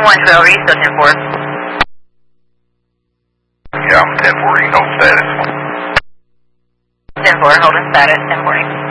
12, are you still 10-4? Yeah, I'm 10-4, you know status. 10-4, holding status, 10-4.